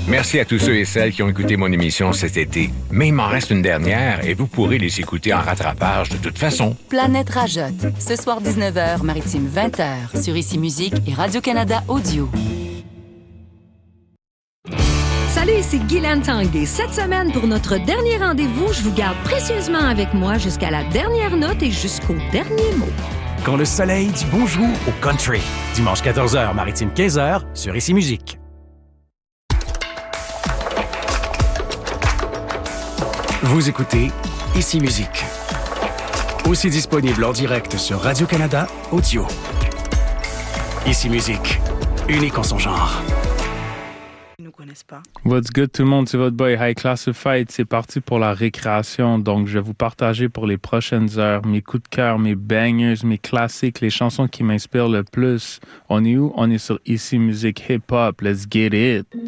Merci à tous ceux et celles qui ont écouté mon émission cet été. Mais il m'en reste une dernière et vous pourrez les écouter en rattrapage de toute façon. Planète Rajotte, ce soir 19h, Maritime 20h, sur Ici Musique et Radio-Canada Audio. Salut, ici Guylaine Tanguay. Cette semaine, pour notre dernier rendez-vous, je vous garde précieusement avec moi jusqu'à la dernière note et jusqu'au dernier mot. Quand le soleil dit bonjour au country. Dimanche 14h, Maritime 15h, sur Ici Musique. Vous écoutez Ici Musique. Aussi disponible en direct sur Radio-Canada Audio. Ici Musique, unique en son genre. Ils nous connaissent pas. What's good tout le monde, c'est votre boy High Classified. C'est parti pour la récréation. Donc, je vais vous partager pour les prochaines heures mes coups de cœur, mes bangers, mes classiques, les chansons qui m'inspirent le plus. On est où? On est sur Ici Musique Hip Hop. Let's get it!